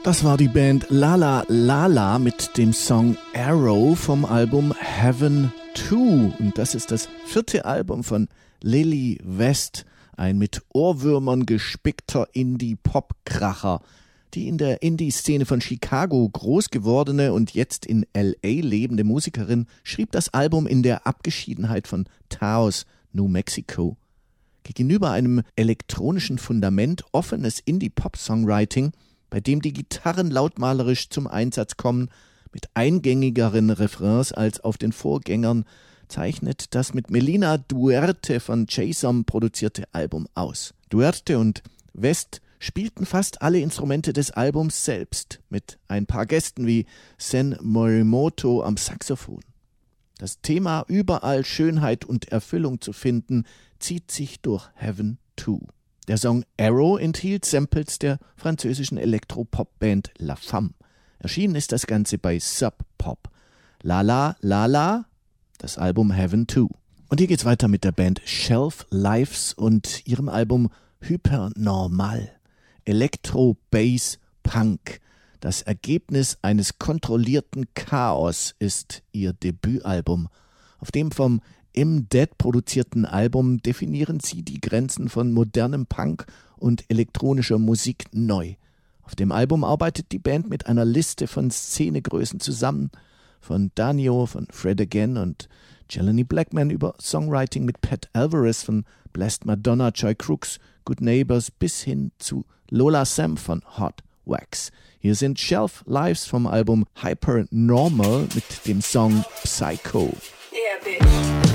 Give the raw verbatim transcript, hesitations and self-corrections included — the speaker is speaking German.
Das war die Band Lala Lala mit dem Song Arrow vom Album Heaven zwei. Und das ist das vierte Album von Lily West, ein mit Ohrwürmern gespickter Indie-Pop-Kracher. Die in der Indie-Szene von Chicago groß gewordene und jetzt in L A lebende Musikerin schrieb das Album in der Abgeschiedenheit von Taos, New Mexico. Gegenüber einem elektronischen Fundament offenes Indie-Pop-Songwriting, bei dem die Gitarren lautmalerisch zum Einsatz kommen, mit eingängigeren Refrains als auf den Vorgängern, zeichnet das mit Melina Duerte von Jason produzierte Album aus. Duerte und West spielten fast alle Instrumente des Albums selbst, mit ein paar Gästen wie Sen Morimoto am Saxophon. Das Thema, überall Schönheit und Erfüllung zu finden, zieht sich durch Heaven zwei. Der Song Arrow enthielt Samples der französischen Elektropop-Band La Femme. Erschienen ist das Ganze bei Sub Pop. Lala Lala, das Album Heaven zwei. Und hier geht's weiter mit der Band Shelf Lives und ihrem Album Hypernormal. Elektro, Bass, Punk. Das Ergebnis eines kontrollierten Chaos ist ihr Debütalbum. Auf dem vom Im Dead produzierten Album definieren sie die Grenzen von modernem Punk und elektronischer Musik neu. Auf dem Album arbeitet die Band mit einer Liste von Szenegrößen zusammen, von Danio, von Fred Again und Jelani Blackman über Songwriting mit Pat Alvarez von Blessed Madonna, Joy Crooks, Good Neighbors bis hin zu Lola Sam von Hot Wax. Hier sind Shelf Lives vom Album Hypernormal mit dem Song Psycho. Yeah, bitch.